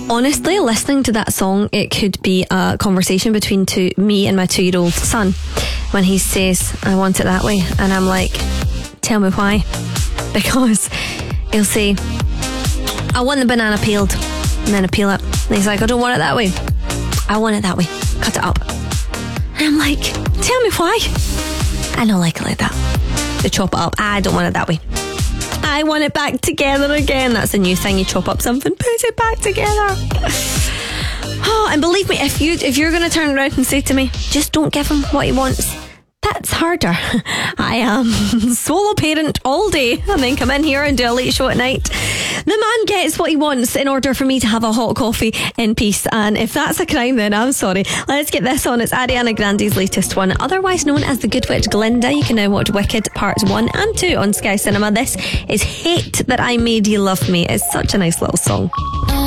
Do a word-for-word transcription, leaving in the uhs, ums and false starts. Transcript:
Honestly, listening to that song, it could be a conversation between two, me and my two-year-old son, when he says, I want it that way. And I'm like, tell me why. Because he'll say, I want the banana peeled, and then I peel it. And he's like, I don't want it that way. I want it that way. Cut it up. And I'm like, tell me why. I don't like it like that. They chop it up. I don't want it that way. I want it back together again. That's a new thing. You chop up something, put it back together. Oh, and believe me, if you if you're going to turn around and say to me, just don't give him what he wants, that's harder. I am solo parent all day and then come in here and do a late show at night. The man gets what he wants in order for me to have a hot coffee in peace. And if that's a crime, then I'm sorry. Let's get this on. It's Ariana Grande's latest one, otherwise known as The Good Witch Glinda. You can now watch Wicked Parts one and two on Sky Cinema. This is Hate That I Made You Love Me. It's such a nice little song.